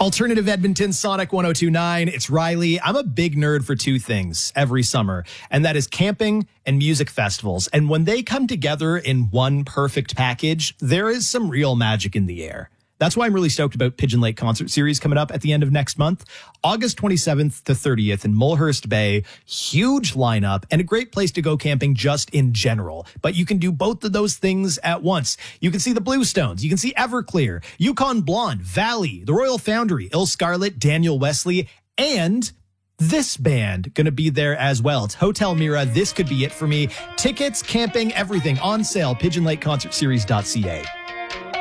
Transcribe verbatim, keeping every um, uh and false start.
Alternative Edmonton, Sonic one oh two point nine. It's Riley. I'm a big nerd for two things every summer, and that is camping and music festivals. And when they come together in one perfect package, there is some real magic in the air. That's why I'm really stoked about Pigeon Lake Concert Series coming up at the end of next month, August twenty-seventh to thirtieth in Mulhurst Bay. Huge lineup and a great place to go camping just in general. But you can do both of those things at once. You can see the Bluestones. You can see Everclear, Yukon Blonde, Valley, the Royal Foundry, Il Scarlet, Daniel Wesley, and this band going to be there as well. It's Hotel Mira. This could be it for me. Tickets, camping, everything on sale. pigeon lake concert series dot c a.